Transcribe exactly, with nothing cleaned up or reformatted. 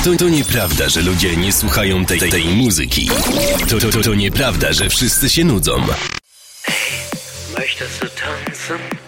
To, to nieprawda, że ludzie nie słuchają tej, tej muzyki. To, to, to, to nieprawda, że wszyscy się nudzą. Hey, möchtest du tanzen?